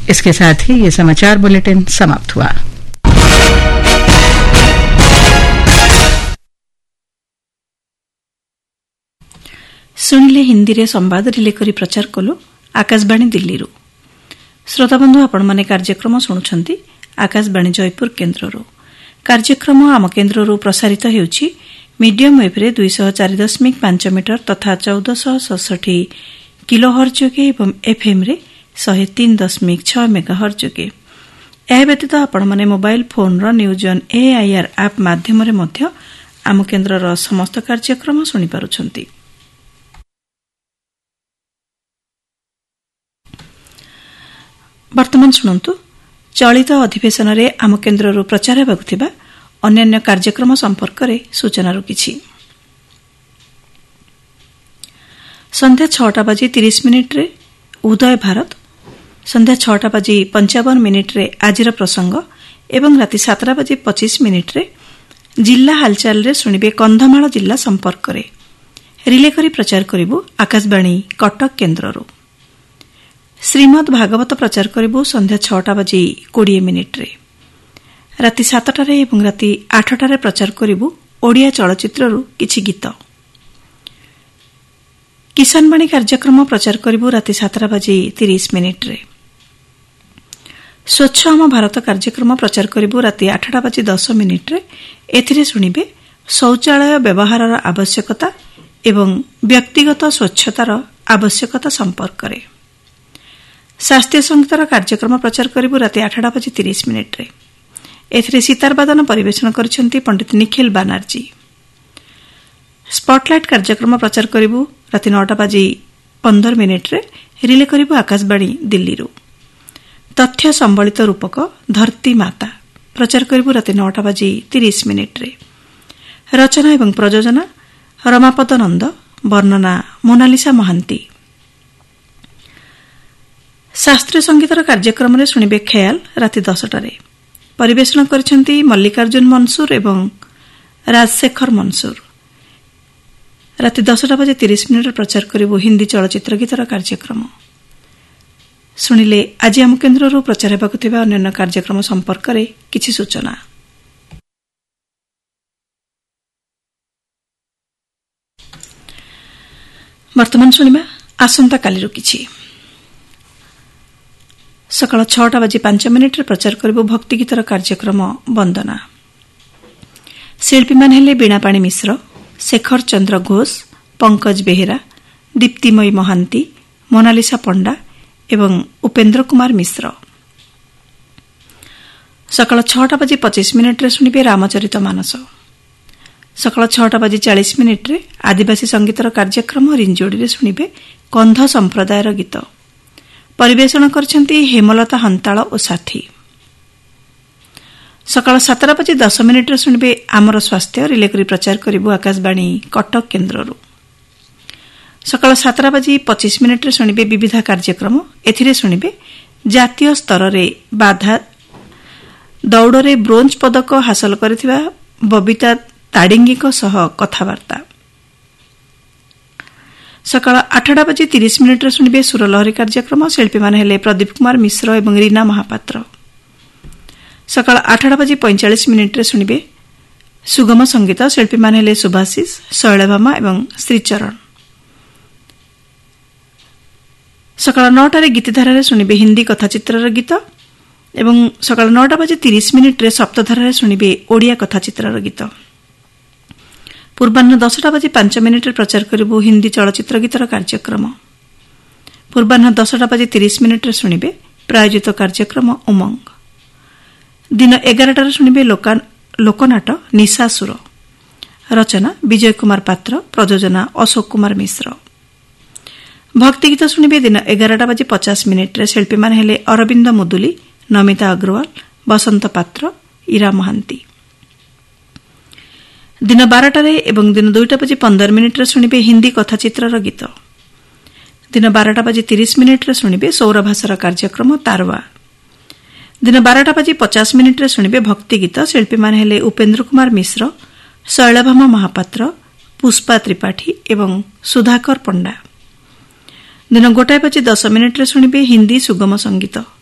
इसके साथ ही ये समाचार बुलेटिन समाप्त हुआ। शुणिले हिंदी रे संवाद रिले करी प्रचार कलु आकाशवाणी दिल्ली। श्रोताबंधु आपण माने कार्यक्रम शुणुछंती आकाशवाणी जयपुर केन्द्ररू। कार्यक्रम आम केन्द्ररू प्रसारित हेउछि मीडियम वेव रे 204.5 मीटर तथा 1467 किलोहर्ट्ज जोगे एवं एफएम रे 103.6 मेगाहर्ट्ज जोगे। एहा व्यतीत आपण माने mobile phone row news on AIR app माध्यम रे मध्य आम केन्द्रर समस्त कार्यक्रम सुनि पारुछंती। वर्तमान शुणु चलित अधिवेशन में आम केन्द्र प्रचार होगा अन्य कार्यक्रम संपर्क में सूचना किछि। संध्या 6:30 रे उदय भारत, संध्या 6:55 रे आजिर प्रसंग एवं राति 7:25 रे जिला हालचाल रे सुनिबे कंधमाल जिला संपर्क में रिले करी प्रचार करिबु आकाशवाणी कटक केन्द्ररू। श्रीमद भागवत प्रचार करिबु संध्या 6:20 रे। राति 7 एवं राति 8 प्रचार करिबु ओडिया चलचित्ररू किछि गीत। किसानवाणी कार्यक्रम प्रचार करिबु राति 7:30 रे। स्वच्छ आम भारत कार्यक्रम प्रचार करिबु राति 8:10 रे। एथिरे सुनिबे शौचालय व्यवहारर आवश्यकता एवं व्यक्तिगत स्वच्छतार आवश्यकता संपर्क रे। शास्त्रीय संगीतर कार्यक्रम प्रचार करिबु राति 8:30 रे। एथिरे सितारवादन परिवेषण करिसेंती पंडित निखिल बानर्जी। स्पॉटलाइट कार्यक्रम प्रचार करिबु राति 9:15 रे। रिले करिबु आकाशवाणी दिल्ली। तथ्य संबलित रूपक धरती माता प्रचार करिबु राति 9:30 रे। रचना एवं प्रयोजना रमापद नंद, वर्णना मोनालिसा महांती। शास्त्रीय संगीतर कार्यक्रम रे सुनिबे ख्याल राति 10 रे। परिवेषण करिसेंती मल्लिकार्जुन मनसूर एवं राजशेखर मनसूर। राति 10:30 प्रचार करिबु हिंदी चलचित्र गीतर कार्यक्रम। सुनिले आज आम केन्द्ररू प्रचार हेबाकु थिबा अन्य कार्यक्रम संपर्क में किछि सूचना। वर्तमान सुनिबा आसंता कालीरू किछि। सकाळ 6:05 प्रचार करिबु भक्ति गीतर कार्यक्रम वंदना। शिल्पी मान हेले बीणापाणी मिश्र, शेखर चंद्र घोष, पंकज बेहेरा, दीप्तिमयी महांती, मोनालिसा पंडा एवं उपेन्द्र कुमार मिश्र। सकाळ 6:25 सुनिबे रामचरित मानस। सकाळ 6:40 आदिवासी संगीतर कार्यक्रम रिंजोड़ी सुनिबे कंध संप्रदायर गीत। परिवेषण करछंती हेमलता हंताळ और साथी। सकाळ 7:10 सुनिबे आमर स्वास्थ्य रिले करी प्रचार करिबु आकाशवाणी कटक केन्द्ररू। सकाळ 7:25 सुनिबे विविध कार्यक्रम। एथिरे सुनिबे जातीय स्तर रे बाधा दौड़े ब्रोंज पदक हासिल करथिबा बबिता ताडिंगी सह कथबार्ता। सकाळ 8:30 सुनिबे सुरलहरी कार्यक्रम। शिल्पी मान हेले प्रदीप कुमार मिश्र एवं रीना महापात्र। सकाळ 8:45 सुनिबे सुगम संगीत। शिल्पी मान हेले सुभाषिष, शैलभामा एवं श्रीचरण। सकाळ 9 गीतधारा सुनिबे हिंदी कथाचित्रर गीत एवं सकाळ 9:30 सप्तधारा सुनिबे ओडिया कथाचित्रर गीत। पूर्वाह्न 10:05 प्रचार करिबु हिंदी चलचित्र गीतर कार्यक्रम। पूर्वाह्न 10:30 सुनिबे प्रायोजित कार्यक्रम उमंग। दिन 11 सुनिबे लोकनाट निशासुर। रचना विजय कुमार पात्र, प्रयोजना अशोक कुमार मिश्र। भक्ति गीत सुनिबे दिन 11:50 शिल्पी मान हेले अरविंद मुदुली, नमिता अग्रवाल, बसंत पात्र, इरा महांती। दिन 12 एवं दिन 2:15 सुनिबे हिंदी कथाचित्रर गीत। दिन 12:30 सुनिबे सौरभाषार कार्यक्रम तारवा। दिन 12:50 सुनिबे भक्ति गीत। शिल्पी मान हेले उपेन्द्र कुमार मिश्र, शैलभामा महापात्र, पुष्पा त्रिपाठी एवं सुधाकर पंडा। दिन 1:10 सुनिबे हिंदी सुगम संगीत।